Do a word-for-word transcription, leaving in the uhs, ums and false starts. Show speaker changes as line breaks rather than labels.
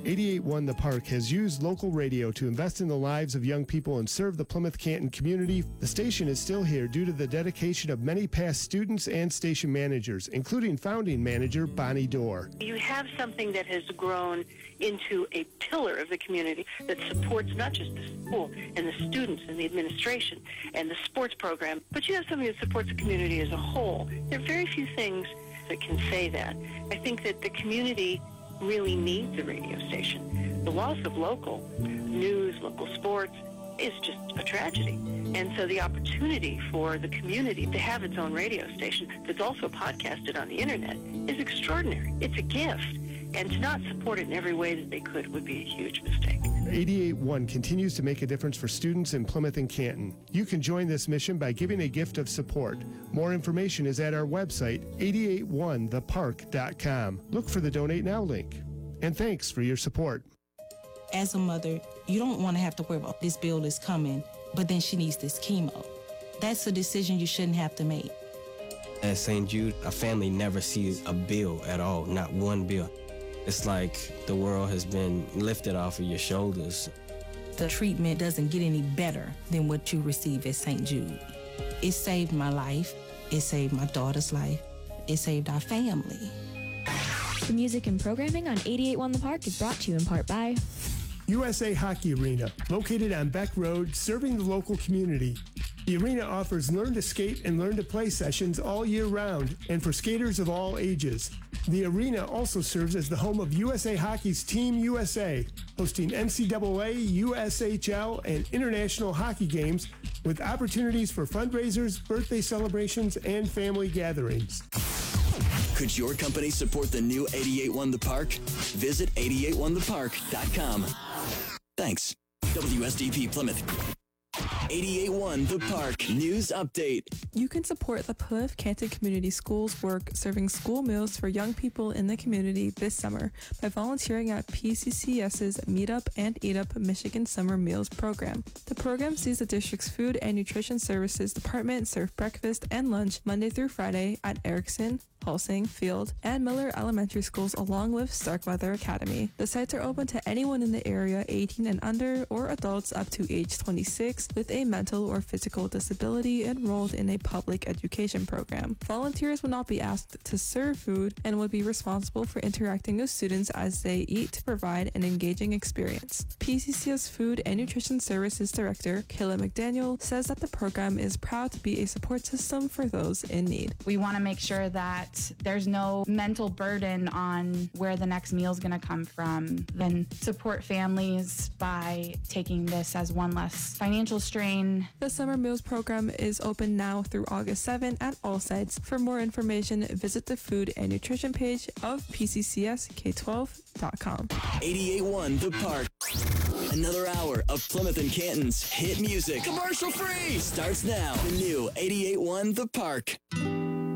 eighty-eight point one The Park has used local radio to invest in the lives of young people and serve the Plymouth Canton community. The station is still here due to the dedication of many past students and station managers, including founding manager Bonnie Dorr.
You have something that has grown into a pillar of the community that supports not just the school and the students and the administration and the sports program, but you have something that supports the community as a whole. There are very few things that can say that. I think that the community really needs a radio station. The loss of local news, local sports is just a tragedy. And so the opportunity for the community to have its own radio station that's also podcasted on the internet is extraordinary. It's a gift. And to not support it in every way that they could would be a huge mistake.
eighty-eight point one continues to make a difference for students in Plymouth and Canton. You can join this mission by giving a gift of support. More information is at our website, eighty-eight one the park dot com. Look for the Donate Now link. And thanks for your support.
As a mother, you don't want to have to worry about this bill is coming, but then she needs this chemo. That's a decision you shouldn't have to make.
At Saint Jude, a family never sees a bill at all, not one bill. It's like the world has been lifted off of your shoulders.
The treatment doesn't get any better than what you receive at Saint Jude. It saved my life. It saved my daughter's life. It saved our family.
The music and programming on eighty-eight point one The Park is brought to you in part by
U S A Hockey Arena, located on Beck Road, serving the local community. The arena offers learn to skate and learn to play sessions all year round and for skaters of all ages. The arena also serves as the home of U S A Hockey's Team U S A, hosting N C double A, U S H L, and international hockey games with opportunities for fundraisers, birthday celebrations, and family gatherings.
Could your company support the new eighty-eight point one The Park? Visit eighty-eight one the park dot com. Thanks. W S D P Plymouth. eighty-eight point one The Park News Update.
You can support the Plymouth Canton Community Schools work serving school meals for young people in the community this summer by volunteering at P C C S's Meet Up and Eat Up Michigan Summer Meals program. The program sees the district's Food and Nutrition Services Department serve breakfast and lunch Monday through Friday at Erickson, Pulsing, Field, and Miller Elementary Schools along with Starkweather Academy. The sites are open to anyone in the area eighteen and under or adults up to age twenty-six with a mental or physical disability enrolled in a public education program. Volunteers will not be asked to serve food and would be responsible for interacting with students as they eat to provide an engaging experience. P C C S Food and Nutrition Services Director Kayla McDaniel says that the program is proud to be a support system for those in need.
We want to make sure that there's no mental burden on where the next meal is going to come from, then support families by taking this as one less financial strain.
The Summer Meals program is open now through August seventh at all sites. For more information, visit the Food and Nutrition page of P C C S K twelve dot com.
eighty-eight point one The Park. Another hour of Plymouth and Canton's hit music. Commercial free! Starts now. The new eighty-eight point one The Park.